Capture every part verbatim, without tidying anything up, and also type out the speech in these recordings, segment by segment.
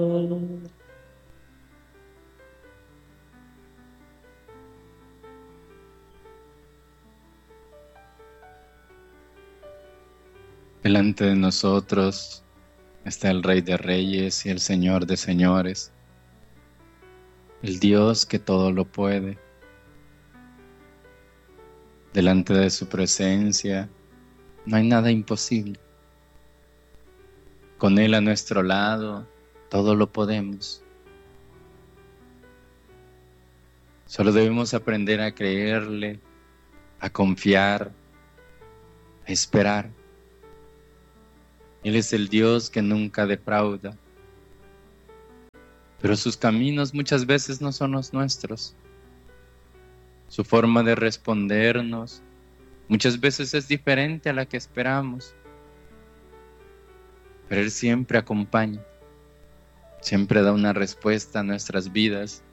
Delante de nosotros está el Rey de Reyes y el Señor de Señores, el Dios que todo lo puede. Delante de su presencia no hay nada imposible. Con Él a nuestro lado, todo lo podemos. Solo debemos aprender a creerle, a confiar, a esperar. Él es el Dios que nunca defrauda, pero sus caminos muchas veces no son los nuestros. Su forma de respondernos muchas veces es diferente a la que esperamos, pero Él siempre acompaña, siempre da una respuesta a nuestras vidas.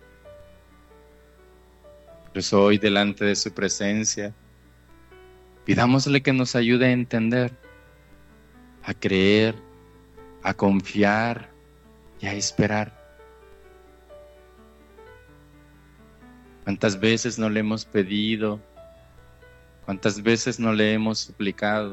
Por eso hoy, delante de su presencia, pidámosle que nos ayude a entender, a creer, a confiar y a esperar. ¿Cuántas veces no le hemos pedido? ¿Cuántas veces no le hemos suplicado?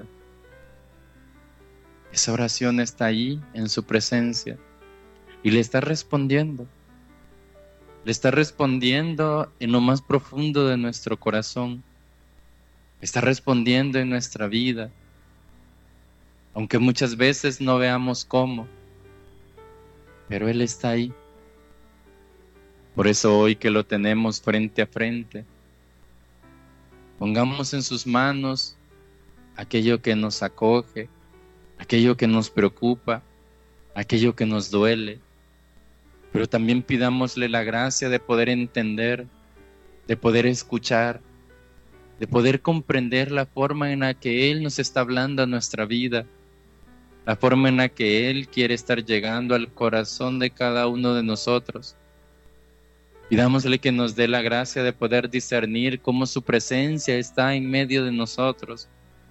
Esa oración está ahí en su presencia y le está respondiendo. Le está respondiendo en lo más profundo de nuestro corazón. Está respondiendo en nuestra vida, aunque muchas veces no veamos cómo, pero Él está ahí. Por eso hoy que lo tenemos frente a frente, pongamos en sus manos aquello que nos acoge, aquello que nos preocupa, aquello que nos duele, pero también pidámosle la gracia de poder entender, de poder escuchar, de poder comprender la forma en la que Él nos está hablando a nuestra vida, la forma en la que Él quiere estar llegando al corazón de cada uno de nosotros. Pidámosle que nos dé la gracia de poder discernir cómo su presencia está en medio de nosotros,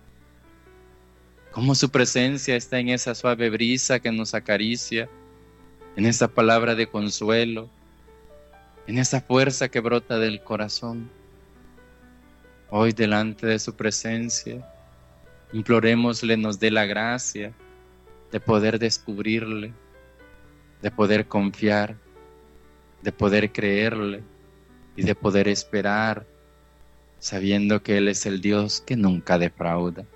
cómo su presencia está en esa suave brisa que nos acaricia, en esa palabra de consuelo, en esa fuerza que brota del corazón. Hoy delante de su presencia, implorémosle nos dé la gracia de poder descubrirle, de poder confiar, de poder creerle y de poder esperar, sabiendo que Él es el Dios que nunca defrauda.